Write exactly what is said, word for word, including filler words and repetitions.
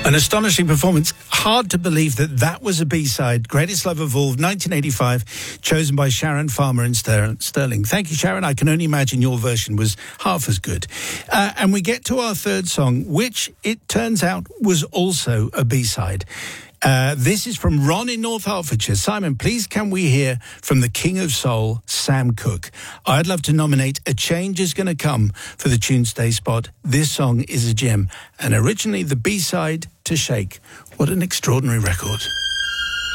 An astonishing performance. Hard to believe that that was a B-side. Greatest Love of All, nineteen eighty-five, chosen by Sharon Farmer and Ster- Sterling. Thank you, Sharon. I can only imagine your version was half as good. Uh, and we get to our third song, which it turns out was also a B-side. Uh, this is from Ron in North Hertfordshire. Simon, please can we hear from the King of Soul, Sam Cooke? I'd love to nominate A Change Is Gonna Come for the Tuesday spot. This song is a gem, and originally the B-side to Shake. What an extraordinary record.